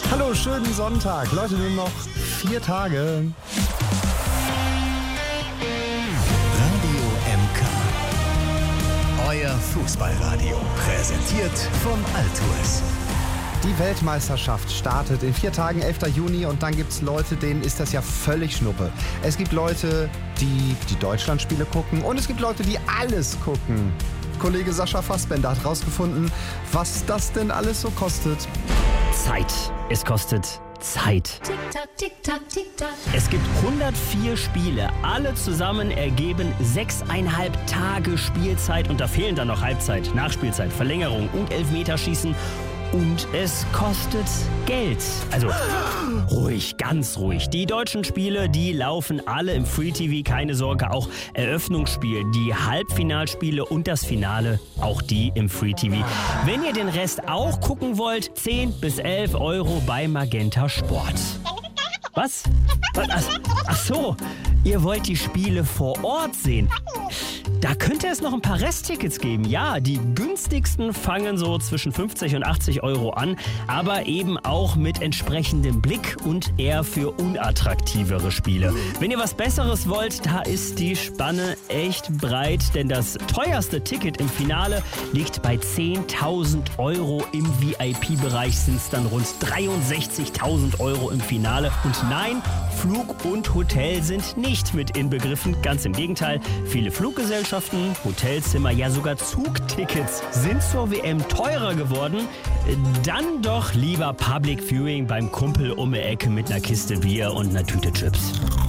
Hallo, schönen Sonntag. Leute, nur noch 4 Tage. Radio MK. Euer Fußballradio. Präsentiert von Altours. Die Weltmeisterschaft startet in 4 Tagen, 11. Juni. Und dann gibt es Leute, denen ist das ja völlig Schnuppe. Es gibt Leute, die Deutschlandspiele gucken. Und es gibt Leute, die alles gucken. Kollege Sascha Fassbender hat rausgefunden, was das denn alles so kostet. Zeit. Es kostet Zeit. Tick-Tack, Tick-Tack, Tick-Tack. Es gibt 104 Spiele. Alle zusammen ergeben 6,5 Tage Spielzeit. Und da fehlen dann noch Halbzeit, Nachspielzeit, Verlängerung und Elfmeterschießen. Und es kostet Geld. Also ruhig, ganz ruhig. Die deutschen Spiele, die laufen alle im Free TV, keine Sorge. Auch Eröffnungsspiel, die Halbfinalspiele und das Finale, auch die im Free TV. Wenn ihr den Rest auch gucken wollt, 10 bis 11 Euro bei Magenta Sport. Was? Ach so, ihr wollt die Spiele vor Ort sehen. Da könnte es noch ein paar Resttickets geben. Ja, die günstigsten fangen so zwischen 50 und 80 Euro an, aber eben auch mit entsprechendem Blick und eher für unattraktivere Spiele. Wenn ihr was Besseres wollt, da ist die Spanne echt breit, denn das teuerste Ticket im Finale liegt bei 10.000 Euro. Im VIP-Bereich sind es dann rund 63.000 Euro im Finale. Und nein, Flug und Hotel sind nicht mit inbegriffen. Ganz im Gegenteil, viele Fluggesellschaften, Hotelzimmer, ja sogar Zugtickets sind zur WM teurer geworden. Dann doch lieber Public Viewing beim Kumpel um die Ecke mit einer Kiste Bier und einer Tüte Chips.